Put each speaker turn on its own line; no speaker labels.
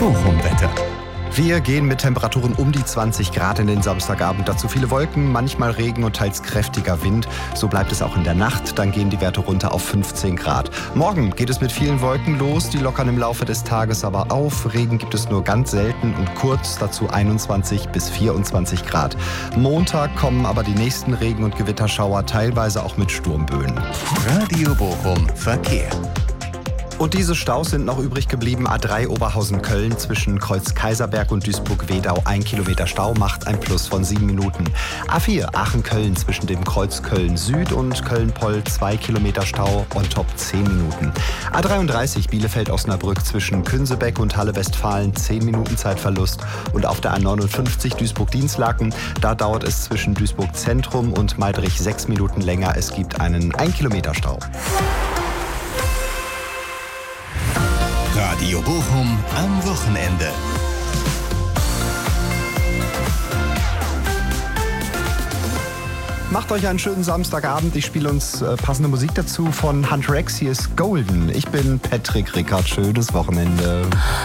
Bochum-Wetter.
Wir gehen mit Temperaturen um die 20 Grad in den Samstagabend. Dazu viele Wolken, manchmal Regen und teils kräftiger Wind. So bleibt es auch in der Nacht. Dann gehen die Werte runter auf 15 Grad. Morgen geht es mit vielen Wolken los. Die lockern im Laufe des Tages aber auf. Regen gibt es nur ganz selten und kurz. Dazu 21 bis 24 Grad. Montag kommen aber die nächsten Regen- und Gewitterschauer, teilweise auch mit Sturmböen.
Radio Bochum Verkehr.
Und diese Staus sind noch übrig geblieben. A3 Oberhausen-Köln zwischen Kreuz-Kaiserberg und Duisburg-Wedau. 1 Kilometer Stau macht ein Plus von 7 Minuten. A4 Aachen-Köln zwischen dem Kreuz Köln-Süd und Köln-Poll. 2 Kilometer Stau, on top 10 Minuten. A33 Bielefeld-Osnabrück zwischen Künsebeck und Halle-Westfalen. 10 Minuten Zeitverlust. Und auf der A59 Duisburg-Dienstlaken. Da dauert es zwischen Duisburg-Zentrum und Meidrich 6 Minuten länger. Es gibt einen 1 Kilometer Stau.
Radio Bochum am Wochenende.
Macht euch einen schönen Samstagabend. Ich spiele uns passende Musik dazu von Hunter X. Hier ist Golden. Ich bin Patrick Rickard. Schönes Wochenende.